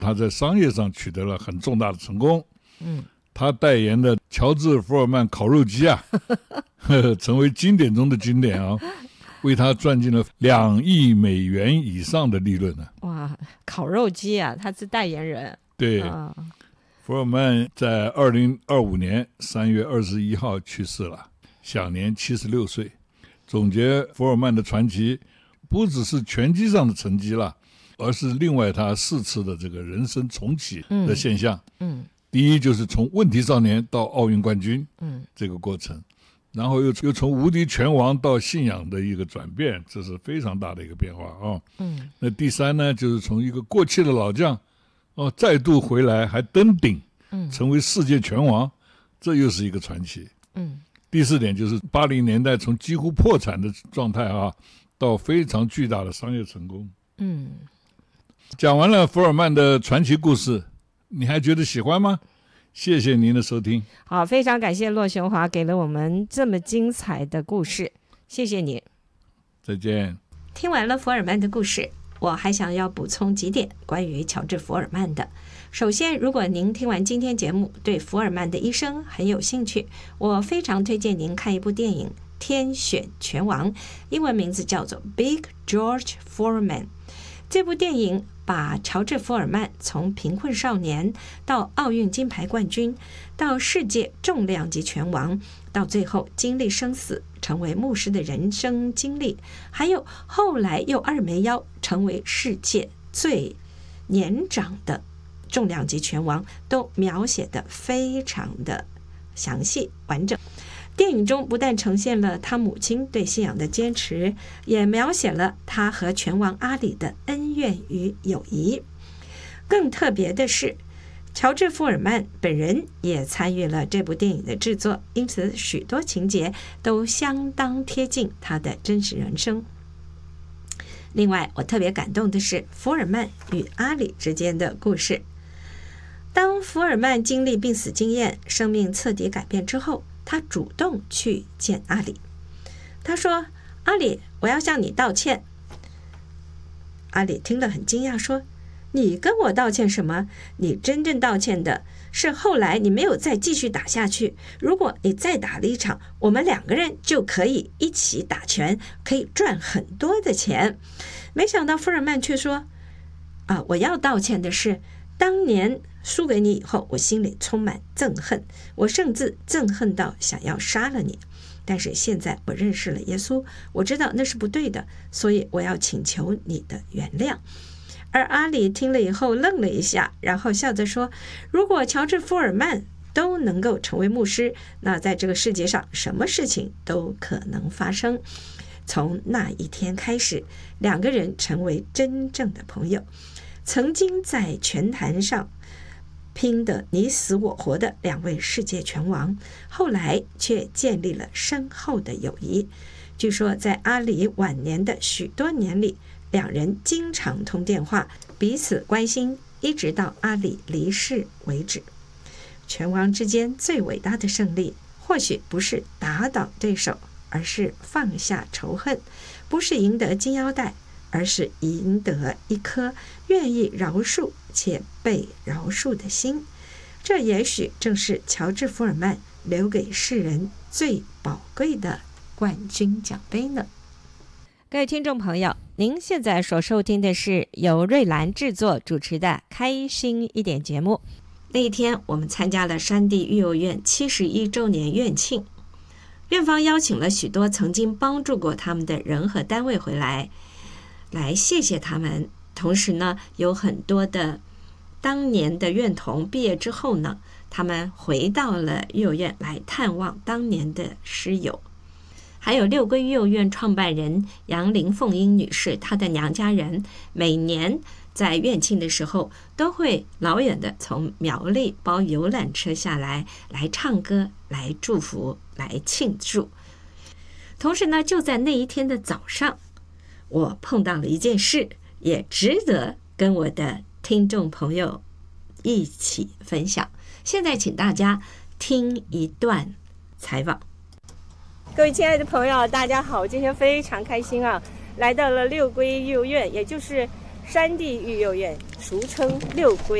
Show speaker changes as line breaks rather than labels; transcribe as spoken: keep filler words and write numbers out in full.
他在商业上取得了很重大的成功。
嗯，
他代言的乔治·福尔曼烤肉机啊，成为经典中的经典啊，为他赚进了两亿美元以上的利润呢、
啊。哇，烤肉机啊，他是代言人。
对，
啊、
福尔曼在二零二五年三月二十一号去世了，享年七十六岁。总结福尔曼的传奇，不只是拳击上的成绩了，而是另外他四次的这个人生重启的现象。
嗯，嗯
第一就是从问题少年到奥运冠军，
嗯，
这个过程，然后又又从无敌拳王到信仰的一个转变，这是非常大的一个变化啊。
嗯，
那第三呢，就是从一个过气的老将，哦，再度回来还登顶，
嗯，
成为世界拳王，这又是一个传奇。
嗯。
第四点就是八零年代从几乎破产的状态啊，到非常巨大的商业成功。
嗯，
讲完了福尔曼的传奇故事，你还觉得喜欢吗？谢谢您的收听。
好，非常感谢骆雄华给了我们这么精彩的故事，谢谢你。
再见。
听完了福尔曼的故事，我还想要补充几点关于乔治·福尔曼的。首先，如果您听完今天节目对福尔曼的一生很有兴趣，我非常推荐您看一部电影《天选拳王》，英文名字叫做 Big George Foreman。这部电影把乔治·福尔曼从贫困少年到奥运金牌冠军，到世界重量级拳王，到最后经历生死成为牧师的人生经历，还有后来又二枚腰成为世界最年长的重量级拳王，都描写得非常的详细完整。电影中不但呈现了他母亲对信仰的坚持，也描写了他和拳王阿里的恩怨与友谊。更特别的是，乔治·福尔曼本人也参与了这部电影的制作，因此许多情节都相当贴近他的真实人生。另外，我特别感动的是福尔曼与阿里之间的故事。当福尔曼经历病死经验，生命彻底改变之后，他主动去见阿里。他说：“阿里，我要向你道歉。”阿里听了很惊讶，说：“你跟我道歉什么？你真正道歉的是后来你没有再继续打下去。如果你再打了一场，我们两个人就可以一起打拳，可以赚很多的钱。”没想到福尔曼却说：“啊，我要道歉的是当年输给你以后，我心里充满憎恨，我甚至憎恨到想要杀了你。但是现在我认识了耶稣，我知道那是不对的，所以我要请求你的原谅。”而阿里听了以后愣了一下，然后笑着说：“如果乔治·福尔曼都能够成为牧师，那在这个世界上什么事情都可能发生。”从那一天开始，两个人成为真正的朋友。曾经在拳坛上拼得你死我活的两位世界拳王，后来却建立了深厚的友谊。据说在阿里晚年的许多年里，两人经常通电话，彼此关心，一直到阿里离世为止。拳王之间最伟大的胜利，或许不是打倒对手，而是放下仇恨；不是赢得金腰带，而是赢得一颗愿意饶恕且被饶恕的心。这也许正是乔治·福尔曼留给世人最宝贵的冠军奖杯呢。
各位听众朋友，您现在所收听的是由瑞兰制作主持的《开心一点》节目。
那一天，我们参加了山地育幼院七十一周年院庆，院方邀请了许多曾经帮助过他们的人和单位回来，来谢谢他们。同时呢，有很多的当年的院童毕业之后呢，他们回到了育幼院来探望当年的师友。还有六龟育幼院创办人杨林凤英女士，她的娘家人每年在院庆的时候都会老远的从苗栗包游览车下来，来唱歌，来祝福，来庆祝。同时呢，就在那一天的早上，我碰到了一件事，也值得跟我的听众朋友一起分享。现在请大家听一段采访。
各位亲爱的朋友，大家好！今天非常开心啊，来到了六龟育幼院，也就是山地育幼院，俗称六龟。